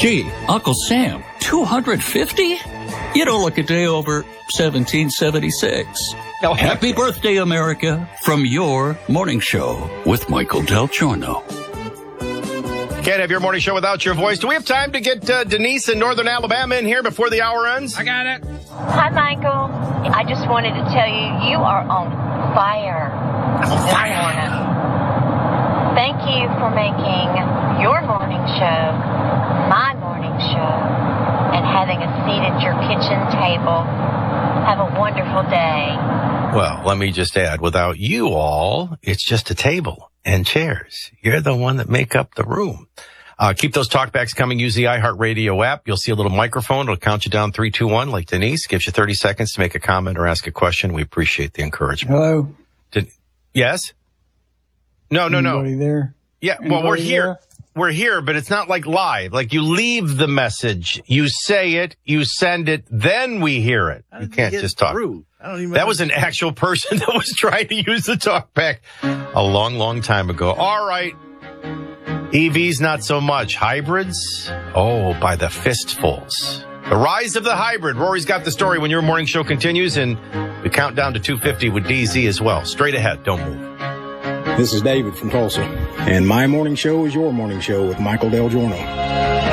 Gee, Uncle Sam, 250? You don't look a day over 1776. Happy birthday, America, from your morning show with Michael Del Giorno. Can't have your morning show without your voice. Do we have time to get Denise in Northern Alabama in here before the hour ends? I got it. Hi, Michael. I just wanted to tell you, you are on fire. On fire. Morning. Thank you for making your morning show my morning show and having a seat at your kitchen table. Have a wonderful day. Well, let me just add, without you all, it's just a table and chairs. You're the one that make up the room. Keep those talkbacks coming. Use the iHeartRadio app. You'll see a little microphone. It'll count you down 3, 2, 1, like Denise. Gives you 30 seconds to make a comment or ask a question. We appreciate the encouragement. Hello? Yes? No. Anybody there? Yeah, well, we're here. There? We're here, but it's not like live. Like you leave the message, you say it, you send it, then we hear it. You can't just talk. That was an actual person that was trying to use the talkback a long, long time ago. All right. EVs, not so much. Hybrids? Oh, by the fistfuls. The rise of the hybrid. Rory's got the story when your morning show continues, and we count down to 250 with DZ as well. Straight ahead. Don't move. This is David from Tulsa, and my morning show is your morning show with Michael Del Giorno.